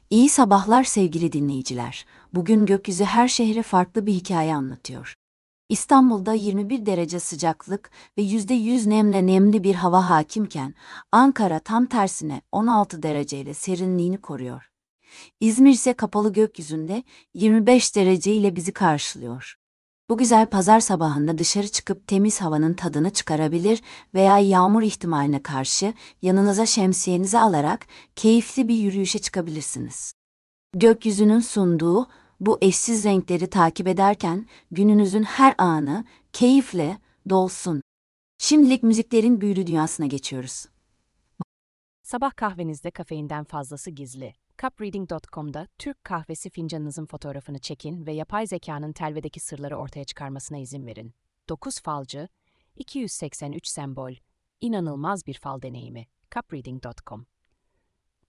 İyi sabahlar sevgili dinleyiciler. Bugün gökyüzü her şehre farklı bir hikaye anlatıyor. İstanbul'da 21 derece sıcaklık ve %100 nemli bir hava hakimken, Ankara tam tersine 16 dereceyle serinliğini koruyor. İzmir ise kapalı gökyüzünde 25 derece ile bizi karşılıyor. Bu güzel pazar sabahında dışarı çıkıp temiz havanın tadını çıkarabilir veya yağmur ihtimaline karşı yanınıza şemsiyenizi alarak keyifli bir yürüyüşe çıkabilirsiniz. Gökyüzünün sunduğu bu eşsiz renkleri takip ederken gününüzün her anı keyifle dolsun. Şimdilik müziklerin büyülü dünyasına geçiyoruz. Sabah kahvenizde kafeinden fazlası gizli. Cupreading.com'da Türk kahvesi fincanınızın fotoğrafını çekin ve yapay zekanın telvedeki sırları ortaya çıkarmasına izin verin. 9 falcı, 283 sembol, inanılmaz bir fal deneyimi. Cupreading.com